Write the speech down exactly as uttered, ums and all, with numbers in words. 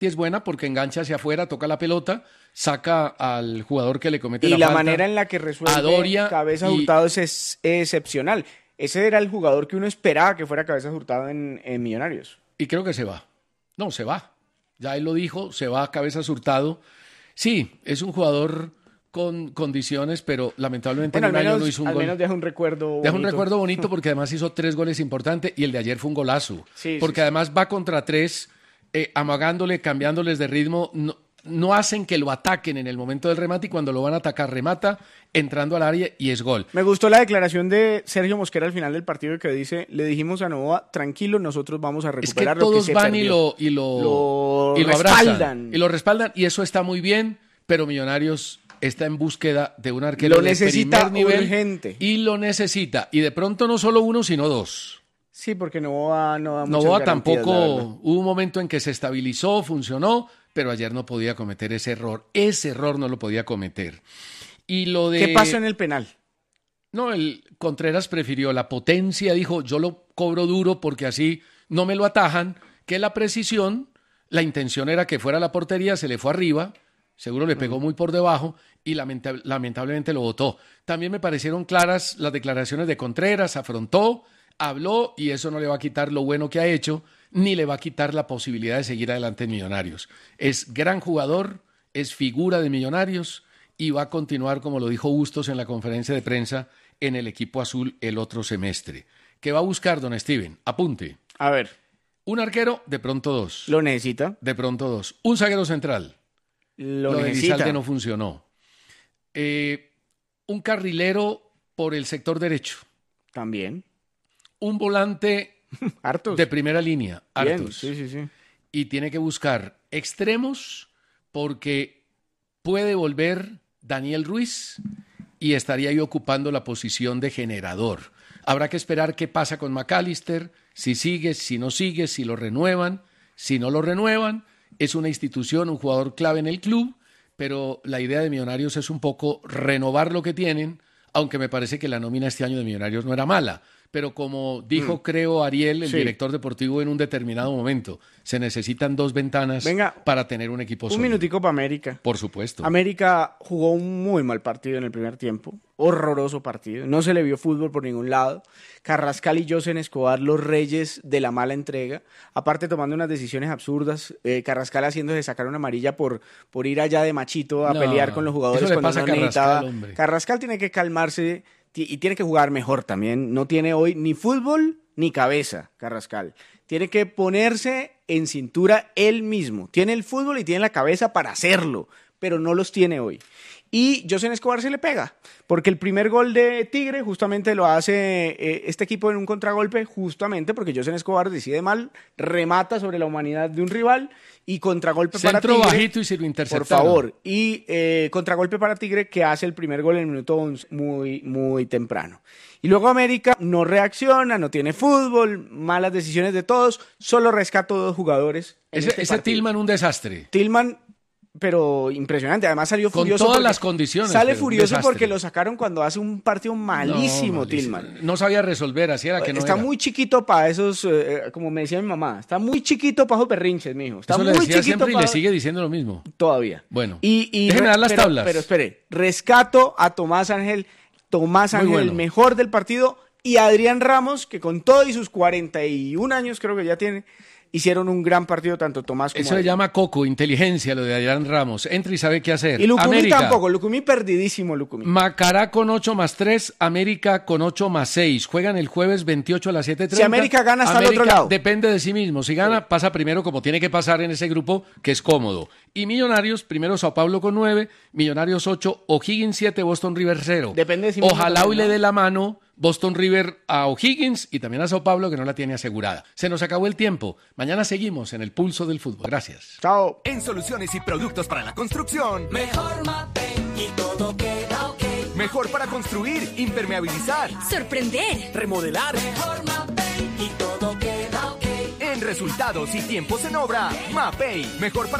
y es buena porque engancha hacia afuera, toca la pelota, saca al jugador que le comete y la, la falta. manera en la que resuelve Doria Cabezas y... Hurtado es, es excepcional. Ese era el jugador que uno esperaba que fuera Cabezas Hurtado en, en Millonarios. Y creo que se va. No, se va. Ya él lo dijo, se va a Cabezas Hurtado. Sí, es un jugador con condiciones, pero lamentablemente bueno, en un al menos, año no hizo un al gol. menos deja un recuerdo bonito. Deja un recuerdo bonito porque además hizo tres goles importantes y el de ayer fue un golazo. Sí, porque sí, además va contra tres, eh, amagándole, cambiándoles de ritmo. No, no hacen que lo ataquen en el momento del remate y cuando lo van a atacar remata entrando al área y es gol. Me gustó la declaración de Sergio Mosquera al final del partido que dice, le dijimos a Novoa, tranquilo, nosotros vamos a recuperar es que lo que todos se van perdió. y lo, y lo, lo y lo respaldan. abrazan. Y lo respaldan y eso está muy bien, pero Millonarios está en búsqueda de un arquero lo de necesita primer nivel urgente. Y lo necesita. Y de pronto no solo uno, sino dos. Sí, porque Novoa no da muchas Novoa garantías, tampoco, hubo un momento en que se estabilizó, funcionó, pero ayer no podía cometer ese error. Ese error no lo podía cometer. Y lo de... ¿Qué pasó en el penal? No, el Contreras prefirió la potencia, dijo, yo lo cobro duro porque así no me lo atajan, que la precisión, la intención era que fuera a la portería, se le fue arriba, seguro le pegó muy por debajo y lamentable, lamentablemente lo botó. También me parecieron claras las declaraciones de Contreras, afrontó, habló y eso no le va a quitar lo bueno que ha hecho, ni le va a quitar la posibilidad de seguir adelante en Millonarios. Es gran jugador, es figura de Millonarios y va a continuar, como lo dijo Bustos en la conferencia de prensa, en el equipo azul el otro semestre. ¿Qué va a buscar, don Steven? Apunte. A ver. Un arquero, de pronto dos. Lo necesita. De pronto dos. Un zaguero central. Lo, Lo de necesita. Elizalde no funcionó. Eh, un carrilero por el sector derecho. También. Un volante hartos. de primera línea. Hartos. Bien, sí, sí, sí. Y tiene que buscar extremos porque puede volver Daniel Ruiz y estaría ahí ocupando la posición de generador. Habrá que esperar qué pasa con McAllister, si sigue, si no sigue, si lo renuevan, si no lo renuevan. Es una institución, un jugador clave en el club, pero la idea de Millonarios es un poco renovar lo que tienen, aunque me parece que la nómina este año de Millonarios no era mala. Pero como dijo, mm. creo, Ariel, el sí. director deportivo, en un determinado momento, se necesitan dos ventanas Venga, para tener un equipo sólido. Un minutico para América. Por supuesto. América jugó un muy mal partido en el primer tiempo. Horroroso partido. No se le vio fútbol por ningún lado. Carrascal y Josen Escobar, los reyes de la mala entrega. Aparte, tomando unas decisiones absurdas. Eh, Carrascal haciéndose sacar una amarilla por, por ir allá de machito a no, pelear con los jugadores eso le cuando pasa no a Carrascal, necesitaba. hombre. Carrascal tiene que calmarse y tiene que jugar mejor también. No tiene hoy ni fútbol ni cabeza, Carrascal. Tiene que ponerse en cintura él mismo. Tiene el fútbol y tiene la cabeza para hacerlo, pero no los tiene hoy. Y Josen Escobar se le pega, porque el primer gol de Tigre justamente lo hace eh, este equipo en un contragolpe, justamente porque Josen Escobar decide mal, remata sobre la humanidad de un rival y contragolpe Centro para Tigre. Centro bajito y se lo interceptaron. Por favor. Y eh, contragolpe para Tigre que hace el primer gol en el minuto once, muy, muy temprano. Y luego América no reacciona, no tiene fútbol, malas decisiones de todos, solo rescató dos jugadores. Ese, este ese Tillman un desastre. Tillman... pero impresionante, además salió con furioso. Con todas las condiciones. Sale furioso porque lo sacaron cuando hace un partido malísimo, no, Tillman. No sabía resolver, así era que no Está era. muy chiquito para esos, eh, como me decía mi mamá, está muy chiquito para esos berrinches, mijo. Está Eso muy le decía chiquito siempre pa... y le sigue diciendo lo mismo. Todavía. Bueno, y, y déjeme dar las pero, tablas. Pero espere, rescato a Tomás Ángel, Tomás Ángel, bueno. el mejor del partido, y a Adrián Ramos, que con todo y sus cuarenta y un años creo que ya tiene, hicieron un gran partido tanto Tomás como Eso le llama coco, inteligencia, lo de Adrián Ramos. Entra y sabe qué hacer. Y Lucumí América. tampoco, Lucumí perdidísimo, Lucumí. Macará con ocho más tres, América con ocho más seis. Juegan el jueves veintiocho a las siete treinta. Si América gana, está América al otro lado. Depende de sí mismo. Si gana, sí. pasa primero como tiene que pasar en ese grupo, que es cómodo. Y Millonarios, primero Sao Paulo con nueve, Millonarios ocho, O'Higgins siete, Boston River cero. Depende de sí mismo. Ojalá hoy también, le ¿no? dé la mano Boston River a O'Higgins y también a Sao Paulo, que no la tiene asegurada. Se nos acabó el tiempo. Mañana seguimos en el pulso del fútbol. Gracias. Chao. En soluciones y productos para la construcción. Mejor Mapei y todo queda ok. Mejor para construir, impermeabilizar, sorprender, remodelar. Mejor Mapei y todo queda ok. En resultados y tiempos en obra, Mapei. Mejor para